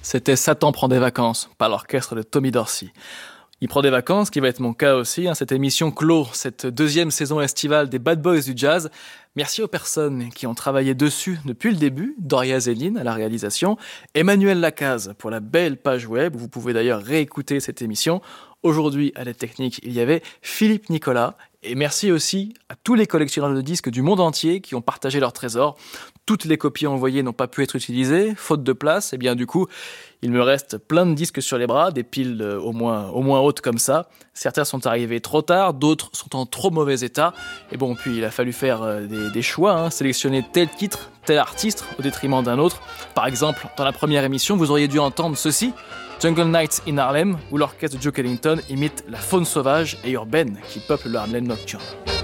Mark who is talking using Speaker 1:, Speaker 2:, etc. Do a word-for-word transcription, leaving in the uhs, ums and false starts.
Speaker 1: C'était Satan prend des vacances, par l'orchestre de Tommy Dorsey. Il prend des vacances, qui va être mon cas aussi. Hein. Cette émission clôt cette deuxième saison estivale des Bad Boys du Jazz. Merci aux personnes qui ont travaillé dessus depuis le début. Doria Zéline à la réalisation, Emmanuel Lacaze pour la belle page web. Vous pouvez d'ailleurs réécouter cette émission. Aujourd'hui, à la technique, il y avait Philippe Nicolas. Et merci aussi à tous les collectionneurs de disques du monde entier qui ont partagé leurs trésors. Toutes les copies envoyées n'ont pas pu être utilisées, faute de place. Et bien du coup, il me reste plein de disques sur les bras, des piles au moins, au moins hautes comme ça. Certains sont arrivés trop tard, d'autres sont en trop mauvais état. Et bon, puis il a fallu faire des, des choix, hein, sélectionner tel titre, tel artiste, au détriment d'un autre. Par exemple, dans la première émission, vous auriez dû entendre ceci. Jungle Night in Harlem, où l'orchestre de Duke Ellington imite la faune sauvage et urbaine qui peuple le Harlem nocturne.